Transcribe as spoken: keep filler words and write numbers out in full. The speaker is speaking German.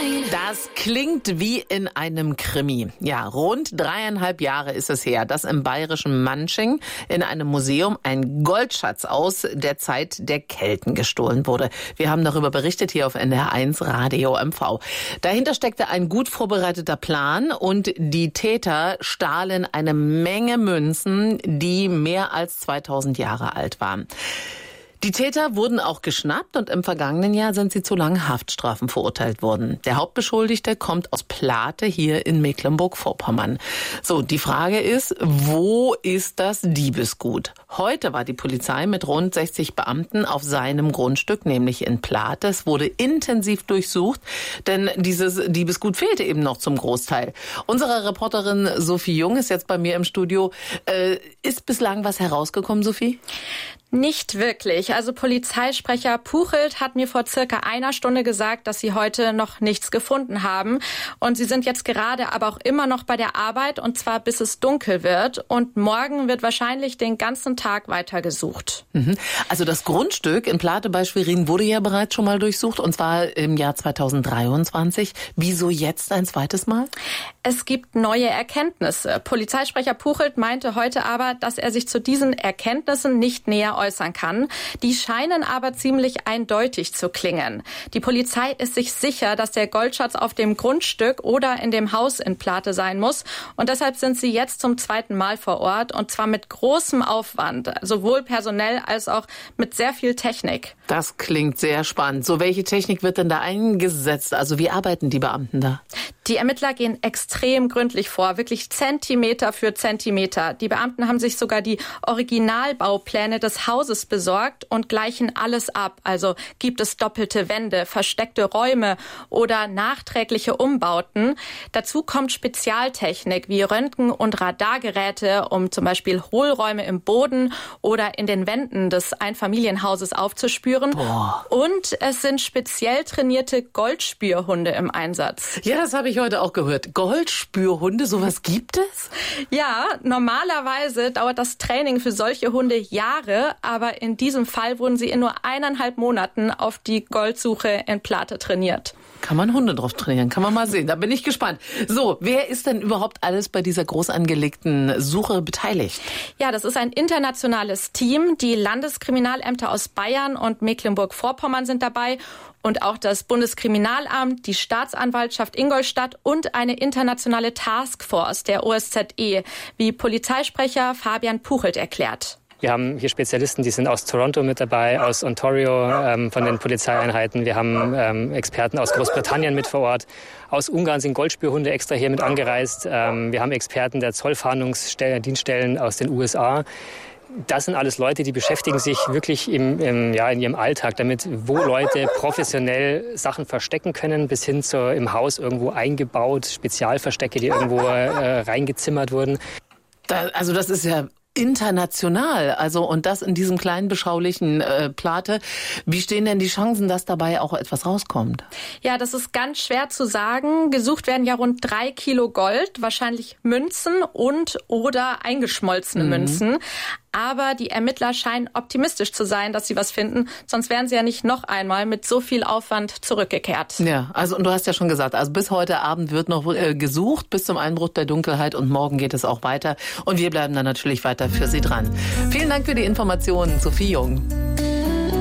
Das klingt wie in einem Krimi. Ja, rund dreieinhalb Jahre ist es her, dass im bayerischen Manching in einem Museum ein Goldschatz aus der Zeit der Kelten gestohlen wurde. Wir haben darüber berichtet hier auf N D R eins Radio M V. Dahinter steckte ein gut vorbereiteter Plan und die Täter stahlen eine Menge Münzen, die mehr als zweitausend Jahre alt waren. Die Täter wurden auch geschnappt und im vergangenen Jahr sind sie zu langen Haftstrafen verurteilt worden. Der Hauptbeschuldigte kommt aus Plate hier in Mecklenburg-Vorpommern. So, die Frage ist, wo ist das Diebesgut? Heute war die Polizei mit rund sechzig Beamten auf seinem Grundstück, nämlich in Plate. Es wurde intensiv durchsucht, denn dieses Diebesgut fehlte eben noch zum Großteil. Unsere Reporterin Sophie Jung ist jetzt bei mir im Studio. Äh, ist bislang was herausgekommen, Sophie? Nicht wirklich. Also Polizeisprecher Puchelt hat mir vor circa einer Stunde gesagt, dass sie heute noch nichts gefunden haben. Und sie sind jetzt gerade aber auch immer noch bei der Arbeit, und zwar bis es dunkel wird. Und morgen wird wahrscheinlich den ganzen Tag weiter gesucht. Mhm. Also das Grundstück in Plate bei Schwerin wurde ja bereits schon mal durchsucht, und zwar im Jahr zweitausenddreiundzwanzig. Wieso jetzt ein zweites Mal? Es gibt neue Erkenntnisse. Polizeisprecher Puchelt meinte heute aber, dass er sich zu diesen Erkenntnissen nicht näher äußern kann. Die scheinen aber ziemlich eindeutig zu klingen. Die Polizei ist sich sicher, dass der Goldschatz auf dem Grundstück oder in dem Haus in Plate sein muss. Und deshalb sind sie jetzt zum zweiten Mal vor Ort, und zwar mit großem Aufwand, sowohl personell als auch mit sehr viel Technik. Das klingt sehr spannend. So, welche Technik wird denn da eingesetzt? Also wie arbeiten die Beamten da? Die Ermittler gehen extrem gründlich vor, wirklich Zentimeter für Zentimeter. Die Beamten haben sich sogar die Originalbaupläne des Hauses besorgt und gleichen alles ab. Also gibt es doppelte Wände, versteckte Räume oder nachträgliche Umbauten. Dazu kommt Spezialtechnik wie Röntgen- und Radargeräte, um zum Beispiel Hohlräume im Boden oder in den Wänden des Einfamilienhauses aufzuspüren. Boah. Und es sind speziell trainierte Goldspürhunde im Einsatz. Ja, das habe ich heute auch gehört. Goldspürhunde, sowas gibt es? Ja, normalerweise dauert das Training für solche Hunde Jahre, aber in diesem Fall wurden sie in nur eineinhalb Monaten auf die Goldsuche in Plate trainiert. Kann man Hunde drauf trainieren? Kann man mal sehen. Da bin ich gespannt. So, wer ist denn überhaupt alles bei dieser groß angelegten Suche beteiligt? Ja, das ist ein internationales Team. Die Landeskriminalämter aus Bayern und Mecklenburg-Vorpommern sind dabei. Und auch das Bundeskriminalamt, die Staatsanwaltschaft Ingolstadt und eine internationale Taskforce der O S Z E, wie Polizeisprecher Fabian Puchelt erklärt. Wir haben hier Spezialisten, die sind aus Toronto mit dabei, aus Ontario ähm, von den Polizeieinheiten. Wir haben ähm, Experten aus Großbritannien mit vor Ort. Aus Ungarn sind Goldspürhunde extra hier mit angereist. Ähm, wir haben Experten der Zollfahndungsdienststellen aus den U S A. Das sind alles Leute, die beschäftigen sich wirklich im, im, ja, in ihrem Alltag damit, wo Leute professionell Sachen verstecken können, bis hin zu im Haus irgendwo eingebaut, Spezialverstecke, die irgendwo äh, reingezimmert wurden. Da, also das ist ja international, also und das in diesem kleinen beschaulichen äh, Plate. Wie stehen denn die Chancen, dass dabei auch etwas rauskommt? Ja, das ist ganz schwer zu sagen. Gesucht werden ja rund drei Kilo Gold, wahrscheinlich Münzen und oder eingeschmolzene mhm. Münzen. Aber die Ermittler scheinen optimistisch zu sein, dass sie was finden. Sonst wären sie ja nicht noch einmal mit so viel Aufwand zurückgekehrt. Ja, also und du hast ja schon gesagt, also bis heute Abend wird noch äh, gesucht, bis zum Einbruch der Dunkelheit, und morgen geht es auch weiter. Und wir bleiben dann natürlich weiter für Sie dran. Vielen Dank für die Informationen, Sophie Jung.